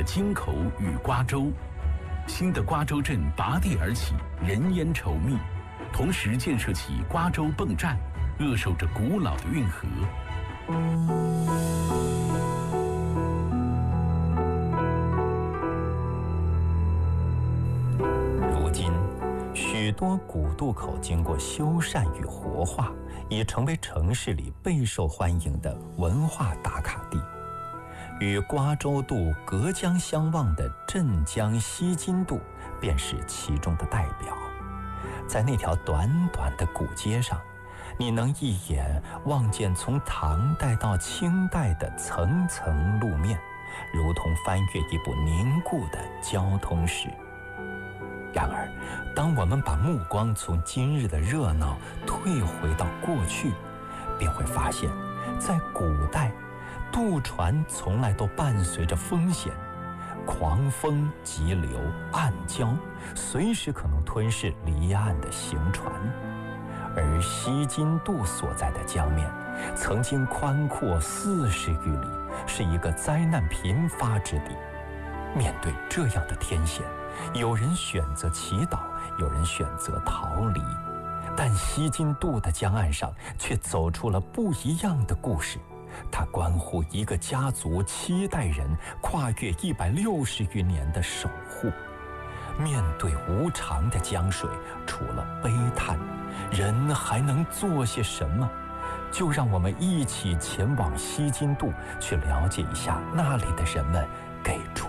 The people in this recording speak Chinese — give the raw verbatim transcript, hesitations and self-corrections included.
的京口与瓜州。新的瓜州镇拔地而起，人烟稠密，同时建设起瓜州泵站，扼守着古老的运河。 如今，许多古渡口经过修缮与活化，已成为城市里备受欢迎的文化打卡地。与瓜州渡隔江相望的镇江西津渡便是其中的代表。在那条短短的古街上，你能一眼望见从唐代到清代的层层路面，如同翻阅一部凝固的交通史。然而，当我们把目光从今日的热闹退回到过去，便会发现，在古代，渡船从来都伴随着风险，狂风急流暗礁，随时可能吞噬离岸的行船。而西津渡所在的江面，曾经宽阔四十余里，是一个灾难频发之地。面对这样的天险，有人选择祈祷，有人选择逃离，但西津渡的江岸上却走出了不一样的故事。它关乎一个家族七代人跨越一百六十余年的守护。面对无常的江水，除了悲叹，人还能做些什么？就让我们一起前往西津渡，去了解一下那里的人们给出